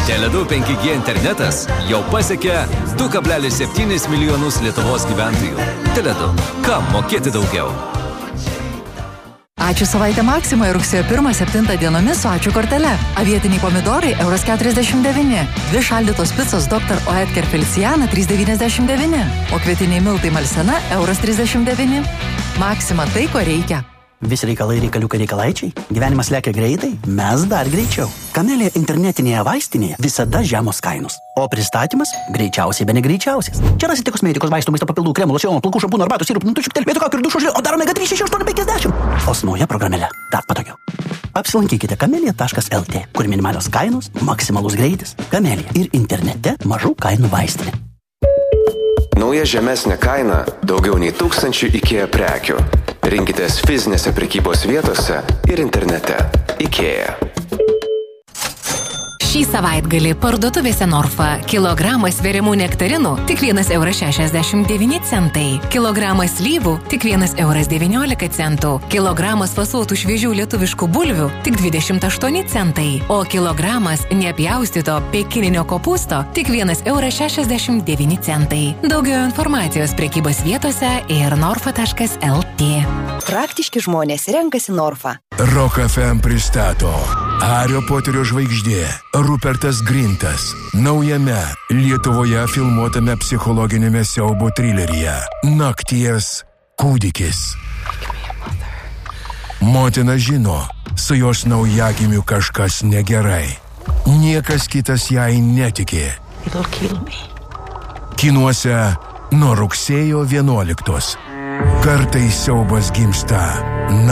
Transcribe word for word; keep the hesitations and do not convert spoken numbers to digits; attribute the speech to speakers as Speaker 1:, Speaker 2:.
Speaker 1: Tele du penki G internetas jau pasiekė du kablelis septyni milijonus Lietuvos gyventojų. Tele du. Kam mokėti daugiau?
Speaker 2: Ačiū savaitę Maksimoje rugsėjo pirmą septintą dienomis su ačiū kortele. Avietiniai pomidorai euras keturiasdešimt devyni. Dvi šaldytos picos doktor Oetker Feliciana trys devyniasdešimt devyni. O kvietiniai miltai Malsena euras trisdešimt devyni. Maksima tai, ko reikia.
Speaker 3: Visi reikalai reikaliukai reikalaičiai. Gyvenimas lekia greitai, mes dar greičiau. Kamelija internetinėje vaistinėje visada žemos kainos. O pristatymas greičiausiai be negreičiausias. Čia rasite kosmetikos, vaistų, maisto papildų, kremų, locionų, plaukų, šampūnų, arbatų, sirupų, nutučių, telpėtų kaukių ir dušo žlių, o dar omega trys šeši aštuoni penkiasdešimt. O su nauja programėle dar patogiau. Apsilankykite kamelija taškas el tė, kur minimalios kainos, maksimalus greitis. Kamelija ir internete mažų kainų vaistinė.
Speaker 4: Nauja žemesnė kaina daugiau nei tūkstančių IKEA prekių. Rinkitės fizinėse prekybos vietose ir internete. IKEA.
Speaker 5: Šį savaitgalį parduotuvėse Norfa kilogramas sveriamų nektarinų tik vienas euras šešiasdešimt devyni centai, kilogramas slyvų tik vienas euras devyniolika centų, kilogramas fasuotų šviežių lietuviškų bulvių tik dvidešimt aštuoni centai, o kilogramas nepjaustyto pekininio kopūsto tik vienas euras šešiasdešimt devyni centai. Daugiau informacijos prekybos vietose ir norfa taškas el tė.
Speaker 6: Praktiški žmonės renkasi Norfa.
Speaker 7: Rock F M pristato Hario Poterio žvaigždė Rupertas Grintas naujame Lietuvoje filmuotame psichologinėme siaubo trileryje Nakties kūdikis. Motina žino, su jos naujagimiu kažkas negerai. Niekas kitas jai netiki. Kinuose nuo rugsėjo vienuoliktos. Kartais siaubas gimsta